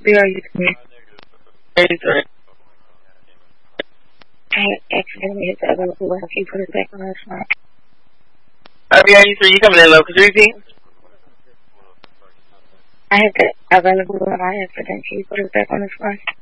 BRU3. 33. I accidentally hit the other level. Can you put it back on the spot? BRU3, you coming in low? Could you repeat? I hit the other level on my accident. Can you put it back on the spot?